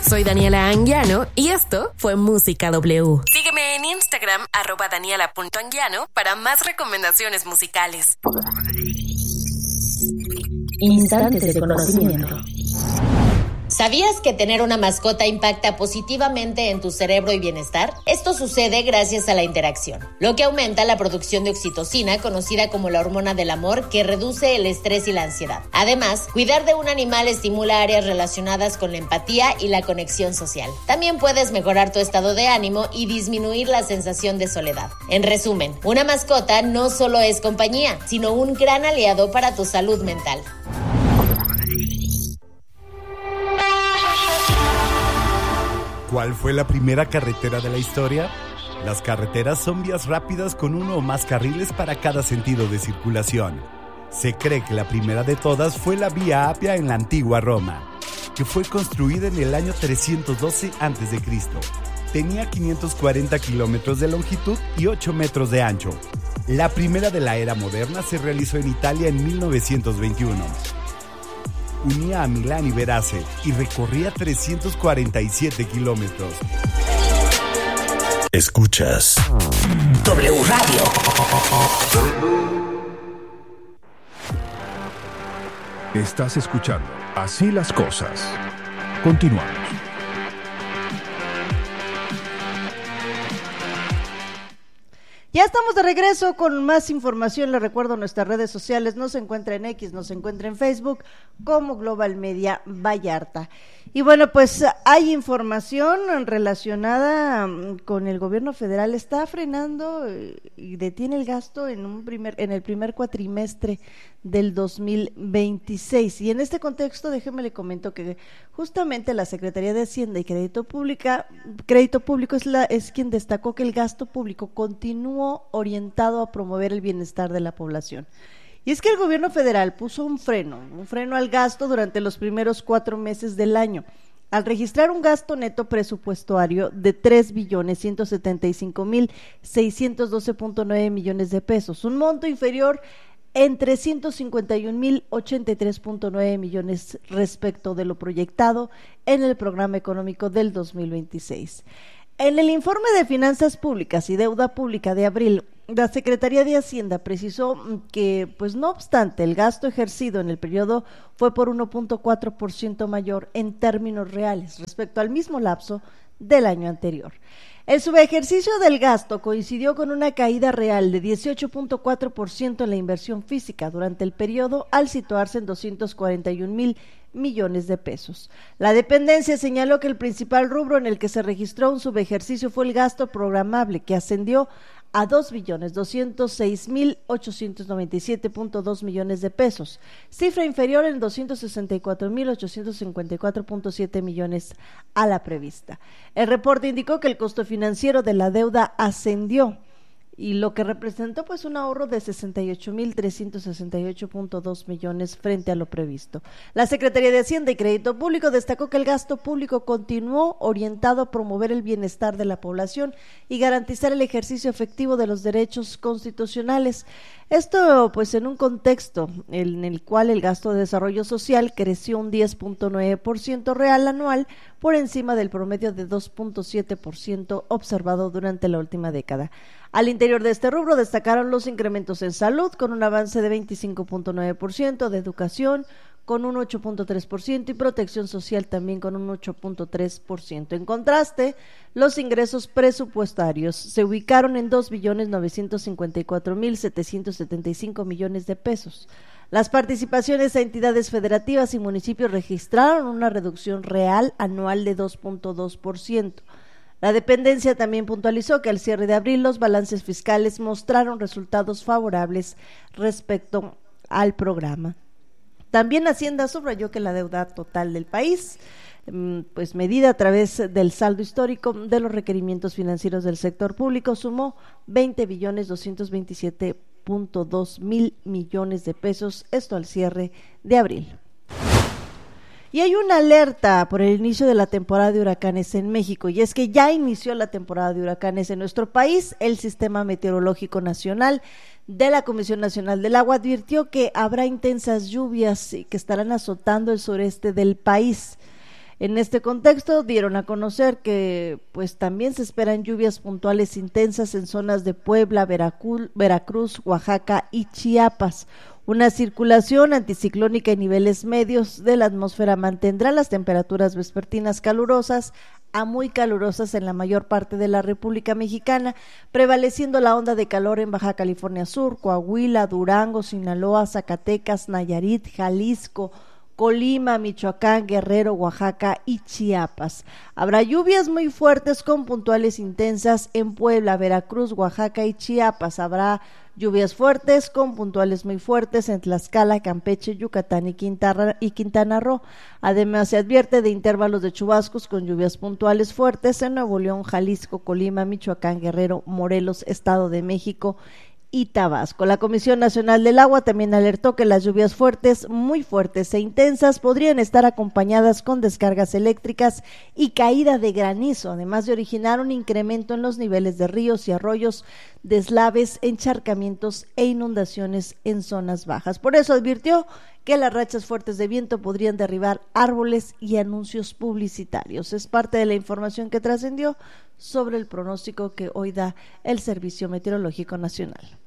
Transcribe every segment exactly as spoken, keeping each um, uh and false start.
Soy Daniela Anguiano y esto fue Música W. Sígueme en Instagram, arroba daniela.anguiano, para más recomendaciones musicales. Instantes de conocimiento. ¿Sabías que tener una mascota impacta positivamente en tu cerebro y bienestar? Esto sucede gracias a la interacción, lo que aumenta la producción de oxitocina, conocida como la hormona del amor, que reduce el estrés y la ansiedad. Además, cuidar de un animal estimula áreas relacionadas con la empatía y la conexión social. También puedes mejorar tu estado de ánimo y disminuir la sensación de soledad. En resumen, una mascota no solo es compañía, sino un gran aliado para tu salud mental. ¿Cuál fue la primera carretera de la historia? Las carreteras son vías rápidas con uno o más carriles para cada sentido de circulación. Se cree que la primera de todas fue la Vía Apia en la antigua Roma, que fue construida en el año trescientos doce antes de Cristo. Tenía quinientos cuarenta kilómetros de longitud y ocho metros de ancho. La primera de la era moderna se realizó en Italia en mil novecientos veintiuno. Unía a Milán y Verace y recorría trescientos cuarenta y siete kilómetros. Escuchas W Radio. Estás escuchando Así las Cosas. Continuamos. Ya estamos de regreso con más información. Les recuerdo nuestras redes sociales. Nos encuentra en X, nos encuentra en Facebook como Global Media Vallarta. Y bueno, pues hay información relacionada con el gobierno federal. Está frenando y detiene el gasto en un primer, en el primer cuatrimestre del dos mil veintiséis. Y en este contexto, déjeme le comento que justamente la Secretaría de Hacienda y Crédito Pública, Crédito Público es la es quien destacó que el gasto público continuó orientado a promover el bienestar de la población. Y es que el gobierno federal puso un freno, un freno al gasto durante los primeros cuatro meses del año, al registrar un gasto neto presupuestario de tres billones ciento setenta y cinco mil seiscientos doce punto nueve millones de pesos, un monto inferior en trescientos cincuenta y un mil ochenta y tres punto nueve millones respecto de lo proyectado en el programa económico del dos mil veintiséis. En el informe de Finanzas Públicas y Deuda Pública de abril, la Secretaría de Hacienda precisó que, pues no obstante, el gasto ejercido en el periodo fue por uno punto cuatro por ciento mayor en términos reales respecto al mismo lapso del año anterior. El subejercicio del gasto coincidió con una caída real de dieciocho punto cuatro por ciento en la inversión física durante el periodo, al situarse en doscientos cuarenta y un mil millones de pesos. La dependencia señaló que el principal rubro en el que se registró un subejercicio fue el gasto programable, que ascendió a dos billones doscientos seis mil ochocientos noventa y siete punto dos millones de pesos, cifra inferior en doscientos sesenta y cuatro mil ochocientos cincuenta y cuatro punto siete millones a la prevista. El reporte indicó que el costo financiero de la deuda ascendió, y lo que representó pues un ahorro de sesenta y ocho mil trescientos sesenta y ocho punto dos millones frente a lo previsto. La Secretaría de Hacienda y Crédito Público destacó que el gasto público continuó orientado a promover el bienestar de la población y garantizar el ejercicio efectivo de los derechos constitucionales. Esto pues en un contexto en el cual el gasto de desarrollo social creció un diez punto nueve por ciento real anual, por encima del promedio de dos punto siete por ciento observado durante la última década. Al interior de este rubro destacaron los incrementos en salud, con un avance de veinticinco punto nueve por ciento, de educación con un ocho punto tres por ciento y protección social también con un ocho punto tres por ciento. En contraste, los ingresos presupuestarios se ubicaron en dos billones novecientos cincuenta y cuatro mil setecientos setenta y cinco millones de pesos. Las participaciones a entidades federativas y municipios registraron una reducción real anual de dos punto dos por ciento. La dependencia también puntualizó que al cierre de abril los balances fiscales mostraron resultados favorables respecto al programa. También Hacienda subrayó que la deuda total del país, pues medida a través del saldo histórico de los requerimientos financieros del sector público, sumó veinte billones doscientos veintisiete punto dos mil millones de pesos, esto al cierre de abril. Y hay una alerta por el inicio de la temporada de huracanes en México, y es que ya inició la temporada de huracanes en nuestro país. El Sistema Meteorológico Nacional de la Comisión Nacional del Agua advirtió que habrá intensas lluvias que estarán azotando el sureste del país. En este contexto dieron a conocer que pues también se esperan lluvias puntuales intensas en zonas de Puebla, Veracruz, Veracruz, Oaxaca y Chiapas. Una circulación anticiclónica en niveles medios de la atmósfera mantendrá las temperaturas vespertinas calurosas a muy calurosas en la mayor parte de la República Mexicana, prevaleciendo la onda de calor en Baja California Sur, Coahuila, Durango, Sinaloa, Zacatecas, Nayarit, Jalisco, Colima, Michoacán, Guerrero, Oaxaca y Chiapas. Habrá lluvias muy fuertes con puntuales intensas en Puebla, Veracruz, Oaxaca y Chiapas. Habrá lluvias fuertes con puntuales muy fuertes en Tlaxcala, Campeche, Yucatán y Quintana, y Quintana Roo. Además, se advierte de intervalos de chubascos con lluvias puntuales fuertes en Nuevo León, Jalisco, Colima, Michoacán, Guerrero, Morelos, Estado de México y Tabasco. La Comisión Nacional del Agua también alertó que las lluvias fuertes, muy fuertes e intensas podrían estar acompañadas con descargas eléctricas y caída de granizo, además de originar un incremento en los niveles de ríos y arroyos, deslaves, encharcamientos e inundaciones en zonas bajas. Por eso advirtió que las rachas fuertes de viento podrían derribar árboles y anuncios publicitarios. Es parte de la información que trascendió sobre el pronóstico que hoy da el Servicio Meteorológico Nacional.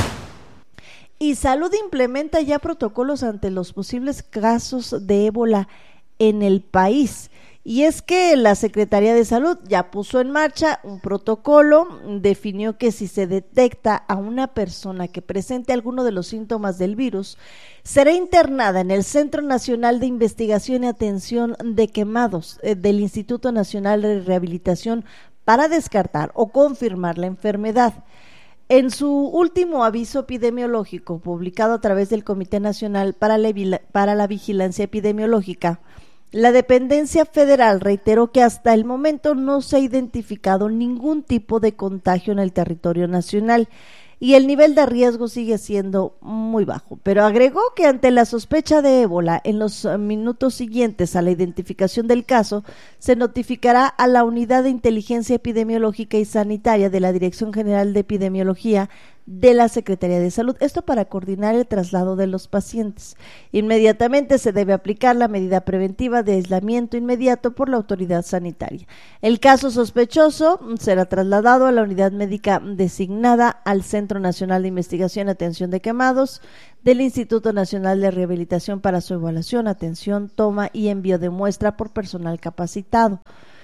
Y Salud implementa ya protocolos ante los posibles casos de ébola en el país. Y es que la Secretaría de Salud ya puso en marcha un protocolo, definió que si se detecta a una persona que presente alguno de los síntomas del virus, será internada en el Centro Nacional de Investigación y Atención de Quemados eh, del Instituto Nacional de Rehabilitación para descartar o confirmar la enfermedad. En su último aviso epidemiológico, publicado a través del Comité Nacional para la, para la Vigilancia Epidemiológica, la dependencia federal reiteró que hasta el momento no se ha identificado ningún tipo de contagio en el territorio nacional y el nivel de riesgo sigue siendo muy bajo, pero agregó que ante la sospecha de ébola, en los minutos siguientes a la identificación del caso, se notificará a la Unidad de Inteligencia Epidemiológica y Sanitaria de la Dirección General de Epidemiología de la Secretaría de Salud, esto para coordinar el traslado de los pacientes. Inmediatamente se debe aplicar la medida preventiva de aislamiento inmediato por la autoridad sanitaria. El caso sospechoso será trasladado a la unidad médica designada al Centro Nacional de Investigación y Atención de Quemados del Instituto Nacional de Rehabilitación para su evaluación, atención, toma y envío de muestra por personal capacitado.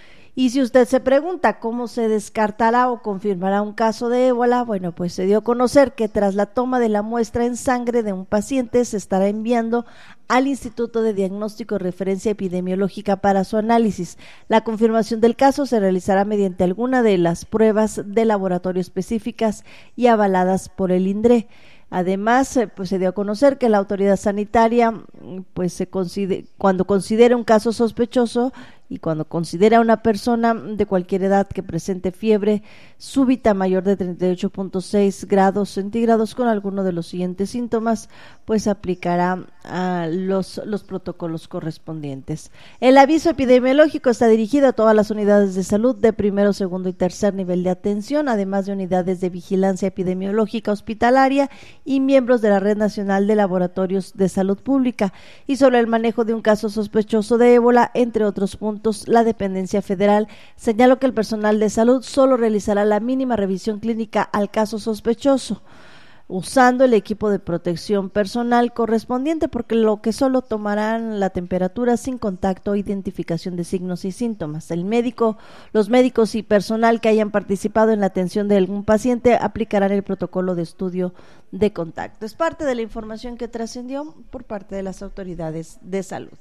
Y si usted se pregunta cómo se descartará o confirmará un caso de ébola, bueno, pues se dio a conocer que tras la toma de la muestra en sangre de un paciente se estará enviando al Instituto de Diagnóstico y Referencia Epidemiológica para su análisis. La confirmación del caso se realizará mediante alguna de las pruebas de laboratorio específicas y avaladas por el INDRE. Además, pues se dio a conocer que la autoridad sanitaria, pues se considera, cuando considera un caso sospechoso y cuando considera a una persona de cualquier edad que presente fiebre súbita mayor de treinta y ocho punto seis grados centígrados con alguno de los siguientes síntomas, pues aplicará a los, los protocolos correspondientes. El aviso epidemiológico está dirigido a todas las unidades de salud de primero, segundo y tercer nivel de atención, además de unidades de vigilancia epidemiológica hospitalaria y miembros de la Red Nacional de Laboratorios de Salud Pública, y sobre el manejo de un caso sospechoso de ébola, entre otros puntos. La dependencia federal señaló que el personal de salud solo realizará la mínima revisión clínica al caso sospechoso, usando el equipo de protección personal correspondiente, porque lo que solo tomarán la temperatura sin contacto o identificación de signos y síntomas. El médico, los médicos y personal que hayan participado en la atención de algún paciente aplicarán el protocolo de estudio de contacto. Es parte de la información que trascendió por parte de las autoridades de salud.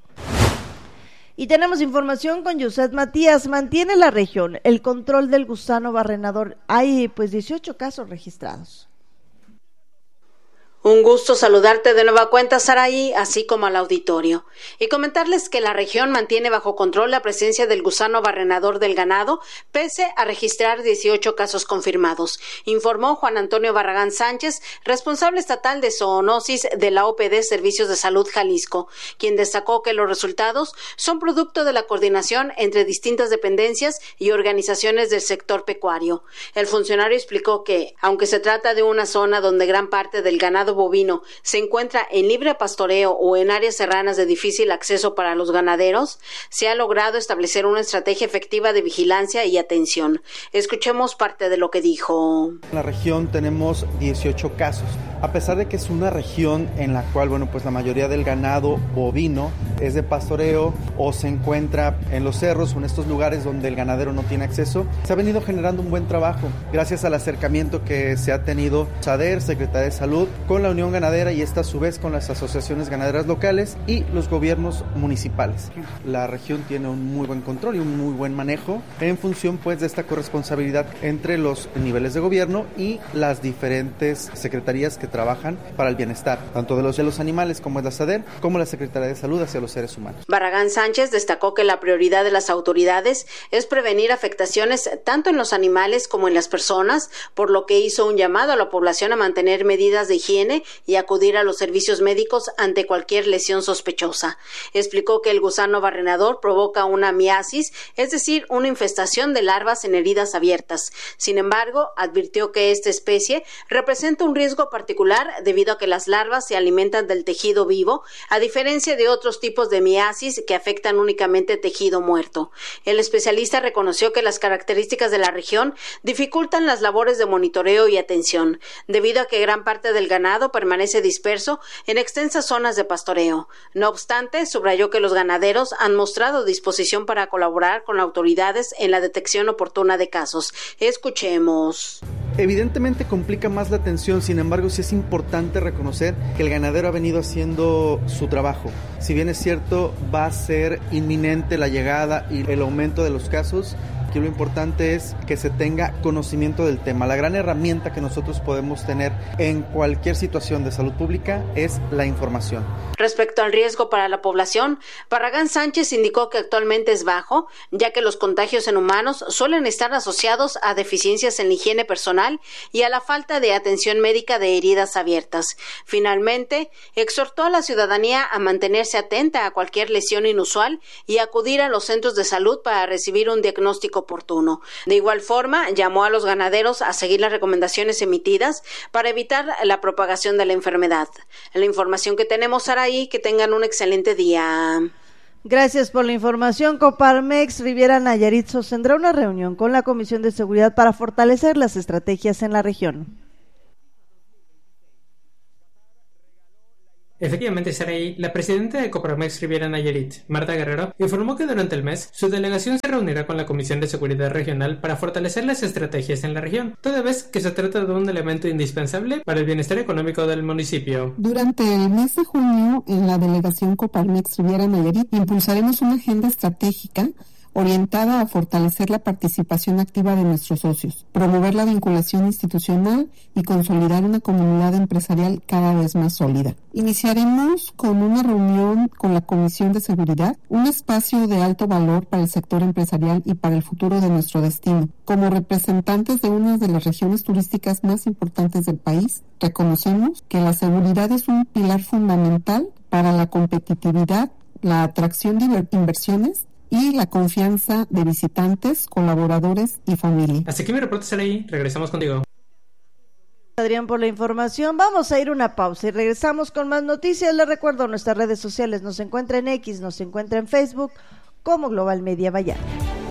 Y tenemos información con Yuset Matías. Mantiene la región el control del gusano barrenador. Hay pues dieciocho casos registrados. Un gusto saludarte de nueva cuenta, Saraí, así como al auditorio, y comentarles que la región mantiene bajo control la presencia del gusano barrenador del ganado, pese a registrar dieciocho casos confirmados, informó Juan Antonio Barragán Sánchez, responsable estatal de zoonosis de la O P D Servicios de Salud Jalisco, quien destacó que los resultados son producto de la coordinación entre distintas dependencias y organizaciones del sector pecuario. El funcionario explicó que, aunque se trata de una zona donde gran parte del ganado ganado bovino se encuentra en libre pastoreo o en áreas serranas de difícil acceso para los ganaderos, se ha logrado establecer una estrategia efectiva de vigilancia y atención. Escuchemos parte de lo que dijo. En la región tenemos dieciocho casos. A pesar de que es una región en la cual, bueno, pues la mayoría del ganado bovino es de pastoreo o se encuentra en los cerros o en estos lugares donde el ganadero no tiene acceso, se ha venido generando un buen trabajo gracias al acercamiento que se ha tenido SADER, Secretaría de Salud, con la Unión Ganadera y esta a su vez con las asociaciones ganaderas locales y los gobiernos municipales. La región tiene un muy buen control y un muy buen manejo en función pues de esta corresponsabilidad entre los niveles de gobierno y las diferentes secretarías que trabajan para el bienestar, tanto de los, de los animales como es la SADER, como la Secretaría de Salud hacia los seres humanos. Barragán Sánchez destacó que la prioridad de las autoridades es prevenir afectaciones tanto en los animales como en las personas, por lo que hizo un llamado a la población a mantener medidas de higiene y acudir a los servicios médicos ante cualquier lesión sospechosa. Explicó que el gusano barrenador provoca una miasis, es decir, una infestación de larvas en heridas abiertas. Sin embargo, advirtió que esta especie representa un riesgo particular debido a que las larvas se alimentan del tejido vivo, a diferencia de otros tipos de miasis que afectan únicamente tejido muerto. El especialista reconoció que las características de la región dificultan las labores de monitoreo y atención, debido a que gran parte del ganado permanece disperso en extensas zonas de pastoreo. No obstante, subrayó que los ganaderos han mostrado disposición para colaborar con autoridades en la detección oportuna de casos. Escuchemos. Evidentemente complica más la atención, sin embargo sí es importante reconocer que el ganadero ha venido haciendo su trabajo. Si bien es cierto, va a ser inminente la llegada y el aumento de los casos, aquí lo importante es que se tenga conocimiento del tema. La gran herramienta que nosotros podemos tener en cualquier situación de salud pública es la información. Respecto al riesgo para la población, Barragán Sánchez indicó que actualmente es bajo, ya que los contagios en humanos suelen estar asociados a deficiencias en la higiene personal y a la falta de atención médica de heridas abiertas. Finalmente, exhortó a la ciudadanía a mantenerse atenta a cualquier lesión inusual y acudir a los centros de salud para recibir un diagnóstico oportuno. De igual forma, llamó a los ganaderos a seguir las recomendaciones emitidas para evitar la propagación de la enfermedad. La información que tenemos, Saraí, que tengan un excelente día. Gracias por la información. Coparmex Riviera Nayarit sostendrá una reunión con la Comisión de Seguridad para fortalecer las estrategias en la región. Efectivamente, Saraí, la presidenta de Coparmex Riviera Nayarit, Marta Guerrero, informó que durante el mes su delegación se reunirá con la Comisión de Seguridad Regional para fortalecer las estrategias en la región, toda vez que se trata de un elemento indispensable para el bienestar económico del municipio. Durante el mes de junio, en la delegación Coparmex Riviera Nayarit, impulsaremos una agenda estratégica orientada a fortalecer la participación activa de nuestros socios, promover la vinculación institucional y consolidar una comunidad empresarial cada vez más sólida. Iniciaremos con una reunión con la Comisión de Seguridad, un espacio de alto valor para el sector empresarial y para el futuro de nuestro destino. Como representantes de una de las regiones turísticas más importantes del país, reconocemos que la seguridad es un pilar fundamental para la competitividad, la atracción de inversiones y la confianza de visitantes, colaboradores y familia. Hasta aquí mi reporte, Saraí. Regresamos contigo. Adrián, por la información. Vamos a ir una pausa y regresamos con más noticias. Les recuerdo nuestras redes sociales. Nos encuentra en X, nos encuentra en Facebook como Global Media Vallarta.